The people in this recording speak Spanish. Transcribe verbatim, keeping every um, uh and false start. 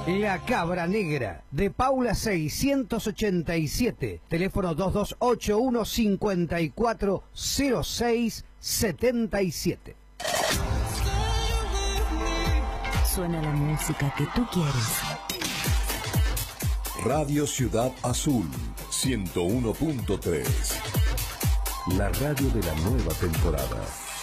La Cabra Negra, de Paula seiscientos ochenta y siete, teléfono dos dos ocho uno cinco cuatro cero seis siete siete. Suena la música que tú quieres. Radio Ciudad Azul, ciento uno punto tres. La radio de la nueva temporada.